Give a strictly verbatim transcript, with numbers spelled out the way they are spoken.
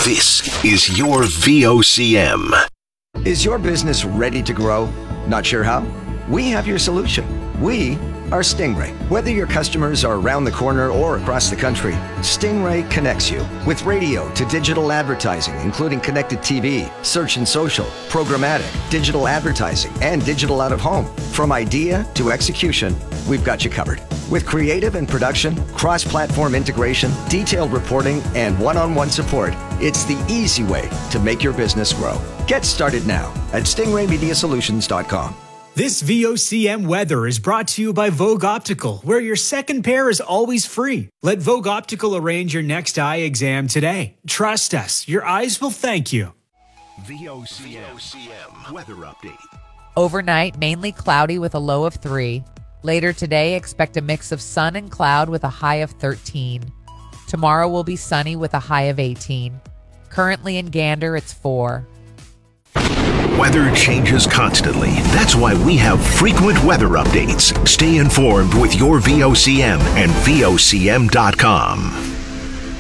This is your V O C M. Is your business ready to grow? Not sure how? We have your solution. We are Stingray. Whether your customers are around the corner or across the country, Stingray connects you with radio to digital advertising, including connected T V, search and social, programmatic, digital advertising, and digital out of home. From idea to execution, we've got you covered. With creative and production, cross-platform integration, detailed reporting, and one-on-one support, it's the easy way to make your business grow. Get started now at stingray media solutions dot com. This V O C M weather is brought to you by Vogue Optical, where your second pair is always free. Let Vogue Optical arrange your next eye exam today. Trust us, your eyes will thank you. V O C M weather update. Overnight, mainly cloudy with a low of three. Later today, expect a mix of sun and cloud with a high of thirteen. Tomorrow will be sunny with a high of eighteen. Currently in Gander, it's four. Weather changes constantly. That's why we have frequent weather updates. Stay informed with your V O C M and V O C M dot com.